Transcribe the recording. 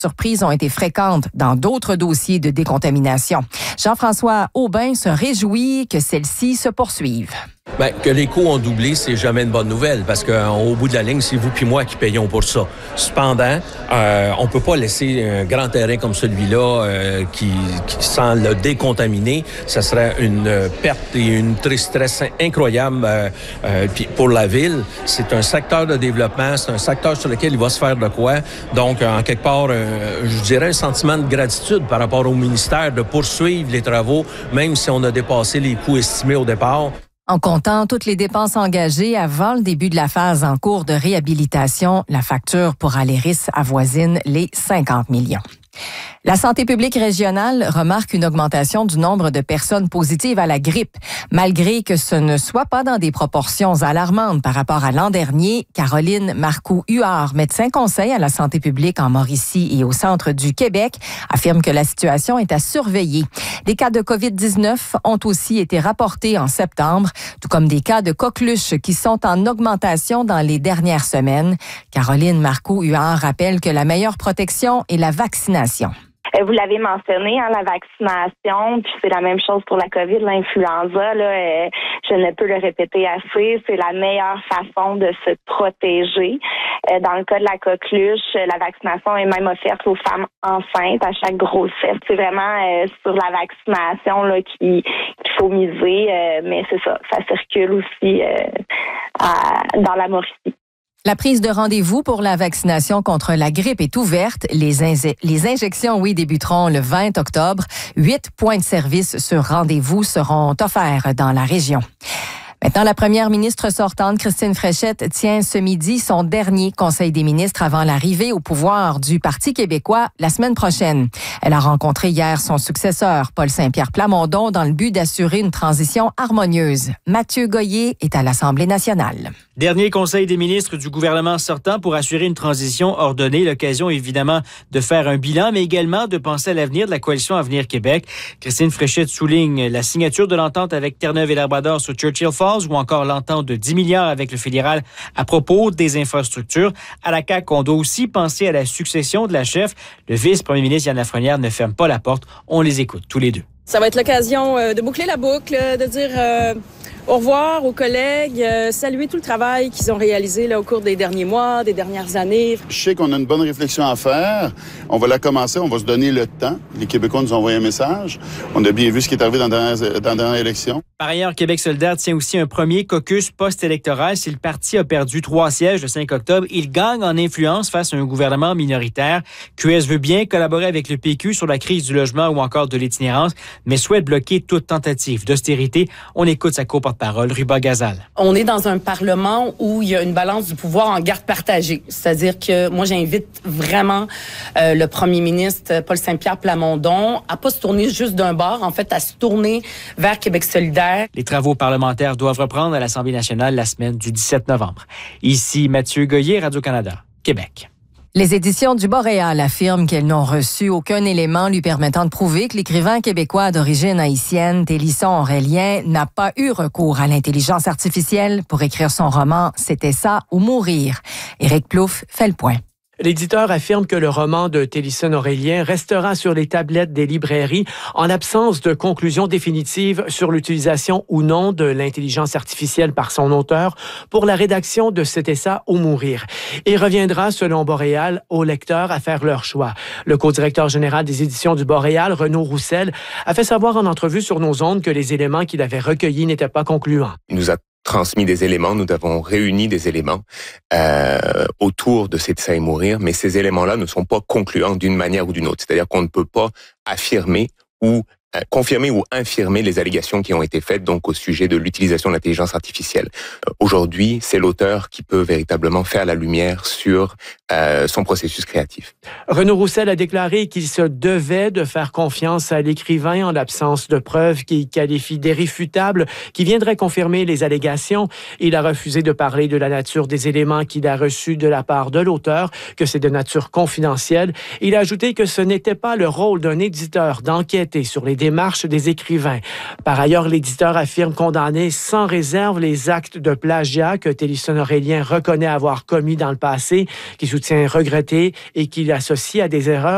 surprises ont été fréquentes dans d'autres dossiers de décontamination. Jean-François Aubin se réjouit que celles-ci se poursuivent. Bien, que les coûts ont doublé, c'est jamais une bonne nouvelle parce qu'au bout de la ligne, c'est vous puis moi qui payons pour ça. Cependant, on peut pas laisser un grand terrain comme celui-là qui sans le décontaminer, ça serait une perte et une tristesse incroyable puis pour la ville. C'est un secteur de développement, c'est un secteur sur lequel il va se faire de quoi. Donc, en quelque part, je dirais un sentiment de gratitude par rapport au ministère de poursuivre les travaux, même si on a dépassé les coûts estimés au départ. En comptant toutes les dépenses engagées avant le début de la phase en cours de réhabilitation, la facture pour Aléris avoisine les 50 millions. La santé publique régionale remarque une augmentation du nombre de personnes positives à la grippe. Malgré que ce ne soit pas dans des proportions alarmantes par rapport à l'an dernier, Caroline Marcoux-Huard, médecin conseil à la santé publique en Mauricie et au centre du Québec, affirme que la situation est à surveiller. Des cas de COVID-19 ont aussi été rapportés en septembre, tout comme des cas de coqueluche qui sont en augmentation dans les dernières semaines. Caroline Marcoux-Huard rappelle que la meilleure protection est la vaccination. Vous l'avez mentionné, la vaccination, puis c'est la même chose pour la COVID, l'influenza. Je ne peux le répéter assez, c'est la meilleure façon de se protéger. Dans le cas de la coqueluche, la vaccination est même offerte aux femmes enceintes à chaque grossesse. C'est vraiment sur la vaccination qu'il faut miser, mais c'est ça circule aussi dans la Mauricie. La prise de rendez-vous pour la vaccination contre la grippe est ouverte. Les injections, débuteront le 20 octobre. 8 points de service sur rendez-vous seront offerts dans la région. Maintenant, la première ministre sortante, Christine Fréchette, tient ce midi son dernier conseil des ministres avant l'arrivée au pouvoir du Parti québécois la semaine prochaine. Elle a rencontré hier son successeur, Paul Saint-Pierre Plamondon, dans le but d'assurer une transition harmonieuse. Mathieu Goyer est à l'Assemblée nationale. Dernier conseil des ministres du gouvernement sortant pour assurer une transition ordonnée. L'occasion, évidemment, de faire un bilan, mais également de penser à l'avenir de la coalition Avenir Québec. Christine Fréchette souligne la signature de l'entente avec Terre-Neuve et Labrador sur Churchill Falls ou encore l'entente de 10 milliards avec le fédéral à propos des infrastructures. À la CAQ, on doit aussi penser à la succession de la chef. Le vice-premier ministre Yann Lafrenière ne ferme pas la porte. On les écoute tous les deux. Ça va être l'occasion de boucler la boucle, de dire au revoir aux collègues, saluer tout le travail qu'ils ont réalisé au cours des derniers mois, des dernières années. Je sais qu'on a une bonne réflexion à faire. On va la commencer, on va se donner le temps. Les Québécois nous ont envoyé un message. On a bien vu ce qui est arrivé dans la dernière élection. Par ailleurs, Québec solidaire tient aussi un premier caucus post-électoral. Si le parti a perdu 3 sièges le 5 octobre, il gagne en influence face à un gouvernement minoritaire. QS veut bien collaborer avec le PQ sur la crise du logement ou encore de l'itinérance, mais souhaite bloquer toute tentative d'austérité. On écoute sa co-porte-parole, Ruba Gazal. On est dans un parlement où il y a une balance du pouvoir en garde partagée. C'est-à-dire que moi, j'invite vraiment le premier ministre, Paul Saint-Pierre Plamondon, à pas se tourner juste d'un bord, en fait, à se tourner vers Québec solidaire. Les travaux parlementaires doivent reprendre à l'Assemblée nationale la semaine du 17 novembre. Ici, Mathieu Goyer, Radio-Canada, Québec. Les éditions du Boréal affirment qu'elles n'ont reçu aucun élément lui permettant de prouver que l'écrivain québécois d'origine haïtienne, Télisson Aurélien, n'a pas eu recours à l'intelligence artificielle pour écrire son roman « C'était ça ou mourir ». Éric Plouffe fait le point. L'éditeur affirme que le roman de Télisson Aurélien restera sur les tablettes des librairies en absence de conclusion définitive sur l'utilisation ou non de l'intelligence artificielle par son auteur pour la rédaction de C'était ça ou mourir. Il reviendra, selon Boréal, aux lecteurs à faire leur choix. Le co-directeur général des éditions du Boréal, Renaud Roussel, a fait savoir en entrevue sur nos ondes que les éléments qu'il avait recueillis n'étaient pas concluants. Il nous a transmis des éléments, nous avons réuni des éléments autour de C'était ça et mourir, mais ces éléments-là ne sont pas concluants d'une manière ou d'une autre. C'est-à-dire qu'on ne peut pas affirmer ou confirmer ou infirmer les allégations qui ont été faites donc au sujet de l'utilisation de l'intelligence artificielle. Aujourd'hui, c'est l'auteur qui peut véritablement faire la lumière sur son processus créatif. Renaud Roussel a déclaré qu'il se devait de faire confiance à l'écrivain en l'absence de preuves qu'il qualifie d'irréfutables qui viendraient confirmer les allégations. Il a refusé de parler de la nature des éléments qu'il a reçus de la part de l'auteur, que c'est de nature confidentielle. Il a ajouté que ce n'était pas le rôle d'un éditeur d'enquêter sur les démarches des écrivains. Par ailleurs, l'éditeur affirme condamner sans réserve les actes de plagiat que Télisson Aurélien reconnaît avoir commis dans le passé, qu'il soutient regretter et qu'il associe à des erreurs